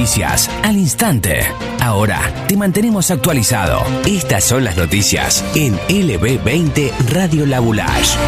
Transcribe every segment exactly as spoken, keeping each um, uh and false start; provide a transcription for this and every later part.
noticias al instante. Ahora te mantenemos actualizado. Estas son las noticias en L B veinte Radio La Boulage.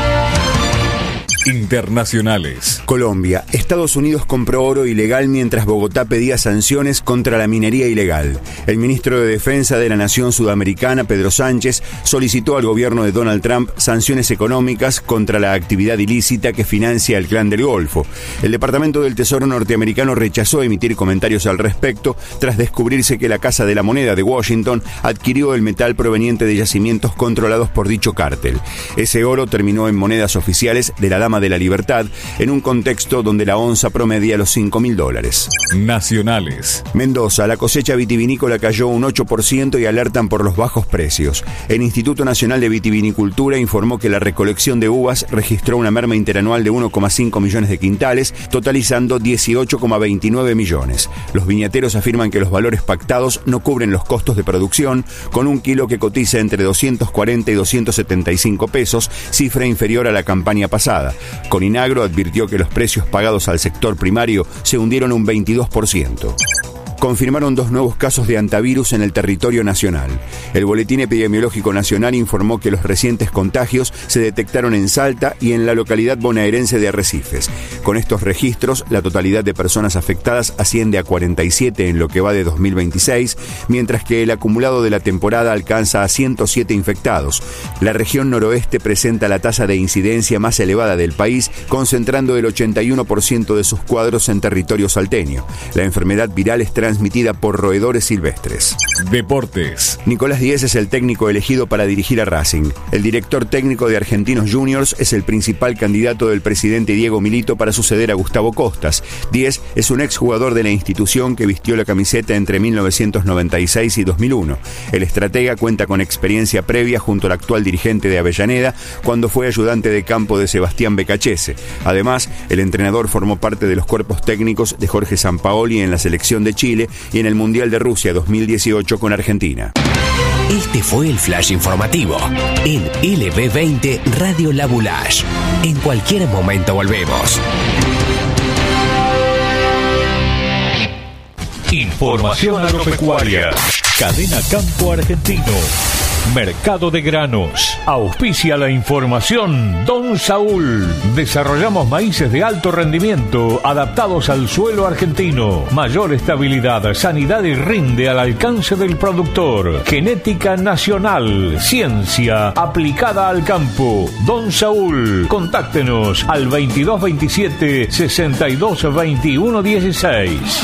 Internacionales. Colombia. Estados Unidos compró oro ilegal mientras Bogotá pedía sanciones contra la minería ilegal. El ministro de Defensa de la Nación Sudamericana, Pedro Sánchez, solicitó al gobierno de Donald Trump sanciones económicas contra la actividad ilícita que financia el Clan del Golfo. El Departamento del Tesoro norteamericano rechazó emitir comentarios al respecto tras descubrirse que la Casa de la Moneda de Washington adquirió el metal proveniente de yacimientos controlados por dicho cártel. Ese oro terminó en monedas oficiales de la Dama de la Libertad, en un contexto donde la onza promedia los cinco mil dólares. Nacionales. Mendoza, la cosecha vitivinícola cayó un ocho por ciento y alertan por los bajos precios. El Instituto Nacional de Vitivinicultura informó que la recolección de uvas registró una merma interanual de uno coma cinco millones de quintales, totalizando dieciocho coma veintinueve millones. Los viñateros afirman que los valores pactados no cubren los costos de producción, con un kilo que cotiza entre doscientos cuarenta y doscientos setenta y cinco pesos, cifra inferior a la campaña pasada. Coninagro advirtió que los precios pagados al sector primario se hundieron un veintidós por ciento. Confirmaron dos nuevos casos de hantavirus en el territorio nacional. El Boletín Epidemiológico Nacional informó que los recientes contagios se detectaron en Salta y en la localidad bonaerense de Arrecifes. Con estos registros, la totalidad de personas afectadas asciende a cuarenta y siete en lo que va de dos mil veintiséis, mientras que el acumulado de la temporada alcanza a ciento siete infectados. La región noroeste presenta la tasa de incidencia más elevada del país, concentrando el ochenta y uno por ciento de sus cuadros en territorio salteño. La enfermedad viral es transmitida transmitida por roedores silvestres. Deportes. Nicolás Díez es el técnico elegido para dirigir a Racing. El director técnico de Argentinos Juniors es el principal candidato del presidente Diego Milito para suceder a Gustavo Costas. Díez es un exjugador de la institución que vistió la camiseta entre mil novecientos noventa y seis y dos mil uno. El estratega cuenta con experiencia previa junto al actual dirigente de Avellaneda, cuando fue ayudante de campo de Sebastián Becachese. Además, el entrenador formó parte de los cuerpos técnicos de Jorge Sampaoli en la selección de Chile y en el Mundial de Rusia dos mil dieciocho con Argentina. Este fue el flash informativo en L B veinte Radio La Boulage. En cualquier momento volvemos. Información agropecuaria. Cadena Campo Argentino. Mercado de granos. Auspicia la información Don Saúl. Desarrollamos maíces de alto rendimiento adaptados al suelo argentino. Mayor estabilidad, sanidad y rinde al alcance del productor. Genética nacional. Ciencia aplicada al campo. Don Saúl. Contáctenos al veintidós veintisiete sesenta y dos veintiuno dieciséis.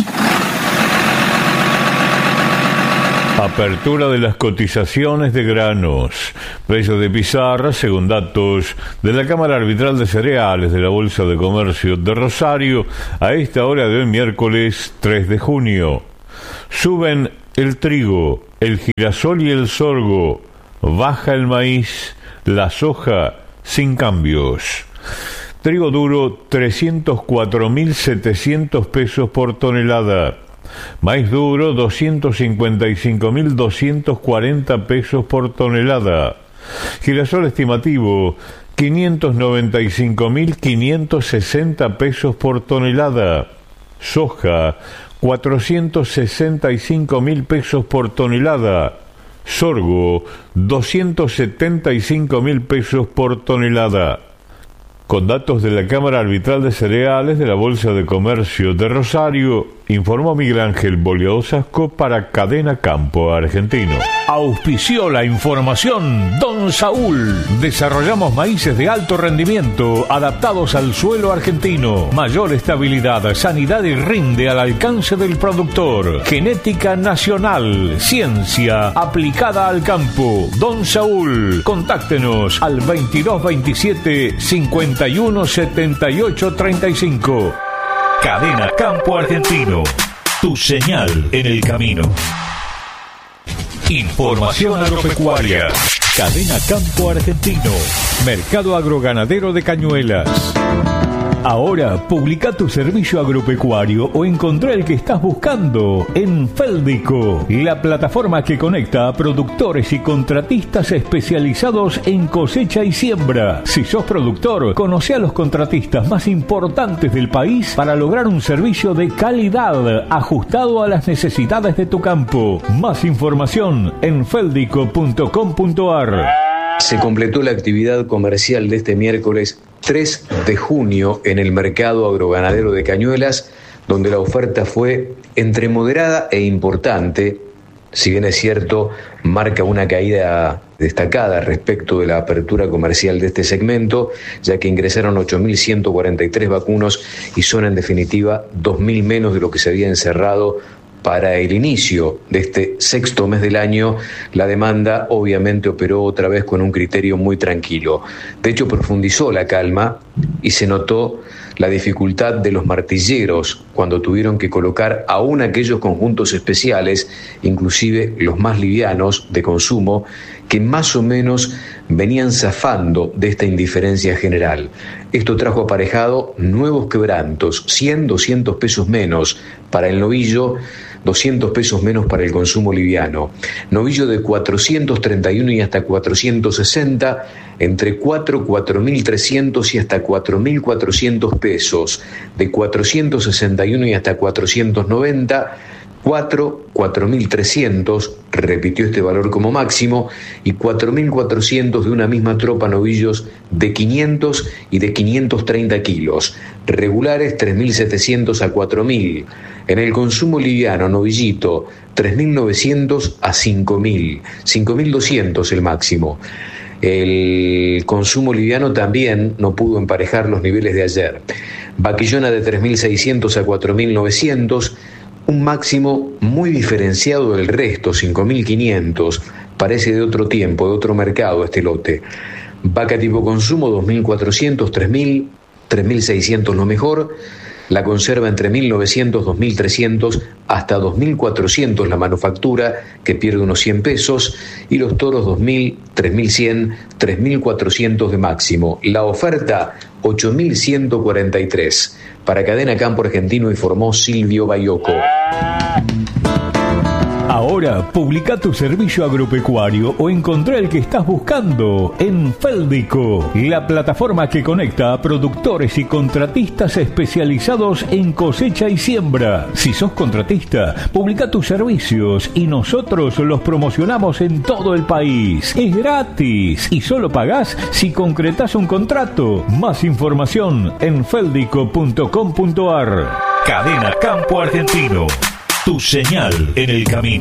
Apertura de las cotizaciones de granos. Precio de pizarra, según datos de la Cámara Arbitral de Cereales de la Bolsa de Comercio de Rosario, a esta hora de hoy, miércoles tres de junio. Suben el trigo, el girasol y el sorgo. Baja el maíz, la soja, sin cambios. Trigo duro, trescientos cuatro mil setecientos pesos por tonelada. Maíz duro, doscientos cincuenta y cinco mil doscientos cuarenta pesos por tonelada. Girasol estimativo, quinientos noventa y cinco mil quinientos sesenta pesos por tonelada. Soja, cuatrocientos sesenta y cinco mil pesos por tonelada. Sorgo, doscientos setenta y cinco mil pesos por tonelada. Con datos de la Cámara Arbitral de Cereales de la Bolsa de Comercio de Rosario, informó Miguel Ángel Bolio Osasco para Cadena Campo Argentino. Auspició la información Don Saúl. Desarrollamos maíces de alto rendimiento adaptados al suelo argentino. Mayor estabilidad, sanidad y rinde al alcance del productor. Genética nacional. Ciencia aplicada al campo. Don Saúl. Contáctenos al veintidós veintisiete cincuenta y uno setenta y ocho treinta y cinco. Cadena Campo Argentino. Tu señal en el camino. Información agropecuaria. Cadena Campo Argentino. Mercado agroganadero de Cañuelas. Ahora, publica tu servicio agropecuario o encontrá el que estás buscando en Féldico, la plataforma que conecta a productores y contratistas especializados en cosecha y siembra. Si sos productor, conoce a los contratistas más importantes del país para lograr un servicio de calidad ajustado a las necesidades de tu campo. Más información en feldico punto com punto ar. Se completó la actividad comercial de este miércoles tres de junio en el mercado agroganadero de Cañuelas, donde la oferta fue entre moderada e importante. Si bien es cierto, marca una caída destacada respecto de la apertura comercial de este segmento, ya que ingresaron ocho mil ciento cuarenta y tres vacunos y son en definitiva dos mil menos de lo que se había encerrado para el inicio de este sexto mes del año. La demanda obviamente operó otra vez con un criterio muy tranquilo. De hecho, profundizó la calma y se notó la dificultad de los martilleros cuando tuvieron que colocar aún aquellos conjuntos especiales, inclusive los más livianos de consumo, que más o menos venían zafando de esta indiferencia general. Esto trajo aparejado nuevos quebrantos, cien, doscientos pesos menos para el novillo, doscientos pesos menos para el consumo liviano. Novillo de cuatrocientos treinta y uno y hasta cuatrocientos sesenta, entre cuatro, cuatro mil trescientos y hasta cuatro mil cuatrocientos pesos. De cuatrocientos sesenta y uno y hasta cuatrocientos noventa, cuatro, cuatro mil trescientos, repitió este valor como máximo, y cuatro mil cuatrocientos de una misma tropa novillos de quinientos y de quinientos treinta kilos. Regulares tres mil setecientos a cuatro mil. En el consumo liviano, novillito, tres mil novecientos a cinco mil, cinco mil doscientos el máximo. El consumo liviano también no pudo emparejar los niveles de ayer. Vaquillona de tres mil seiscientos a cuatro mil novecientos, un máximo muy diferenciado del resto, cinco mil quinientos, parece de otro tiempo, de otro mercado este lote. Vaca tipo consumo dos mil cuatrocientos, tres mil, tres mil seiscientos lo mejor. La conserva entre mil novecientos, dos mil trescientos hasta dos mil cuatrocientos la manufactura, que pierde unos cien pesos, y los toros dos mil, tres mil cien, tres mil cuatrocientos de máximo. La oferta ocho mil ciento cuarenta y tres. Para Cadena Campo Argentino informó Silvio Bayoco. Ahora, publica tu servicio agropecuario o encontrá el que estás buscando en Féldico, la plataforma que conecta a productores y contratistas especializados en cosecha y siembra. Si sos contratista, publica tus servicios y nosotros los promocionamos en todo el país. Es gratis y solo pagás si concretás un contrato. Más información en feldico punto com punto ar. Cadena Campo Argentino. Tu señal en el camino.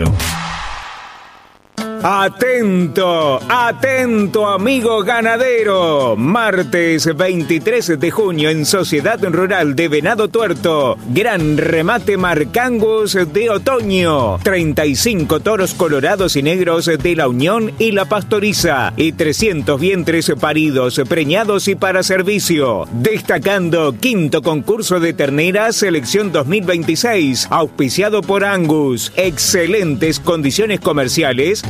Atento, atento amigo ganadero. Martes veintitrés de junio en Sociedad Rural de Venado Tuerto. Gran remate Marcangos de otoño. treinta y cinco toros colorados y negros de la Unión y la Pastoriza. Y trescientos vientres paridos, preñados y para servicio. Destacando quinto concurso de terneras selección dos mil veintiséis. Auspiciado por Angus. Excelentes condiciones comerciales